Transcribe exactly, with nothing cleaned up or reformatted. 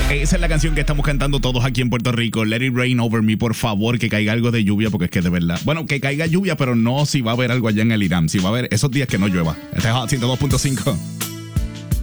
Esa es la canción que estamos cantando todos aquí en Puerto Rico. Let it rain over me, por favor, que caiga algo de lluvia, porque es que de verdad. Bueno, que caiga lluvia, pero no si va a haber algo allá en el Irán. Si va a haber esos días que no llueva. Este es Hot ciento dos punto cinco.